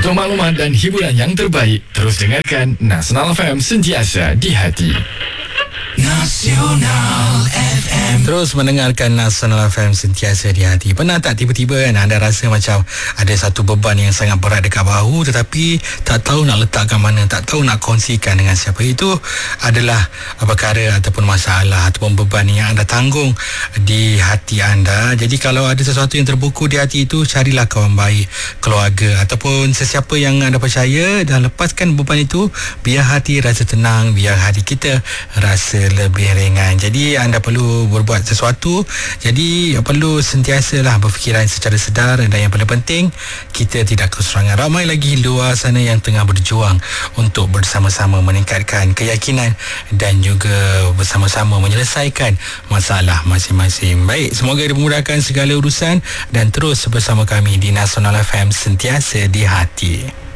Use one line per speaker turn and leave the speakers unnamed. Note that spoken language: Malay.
Untuk maklumat dan hiburan yang terbaik, terus dengarkan Nasional FM, sentiasa di hati.
Nasional FM.
Terus mendengarkan Nasional FM, sentiasa di hati. Pernah tak tiba-tiba kan anda rasa macam ada satu beban yang sangat berat dekat bahu, tetapi tak tahu nak letakkan mana, tak tahu nak kongsikan dengan siapa? Itu adalah perkara ataupun masalah ataupun beban yang anda tanggung di hati anda. Jadi kalau ada sesuatu yang terbuku di hati itu, carilah kawan baik, keluarga ataupun sesiapa yang anda percaya dan lepaskan beban itu, biar hati rasa tenang, biar hati kita rasa lebih ringan. Jadi anda perlu berbuat sesuatu, jadi perlu sentiasalah berfikiran secara sedar, dan yang paling penting, kita tidak keserangan. Ramai lagi luar sana yang tengah berjuang untuk bersama-sama meningkatkan keyakinan dan juga bersama-sama menyelesaikan masalah masing-masing. Baik, semoga dimudahkan segala urusan dan terus bersama kami di Nasional FM, sentiasa di hati.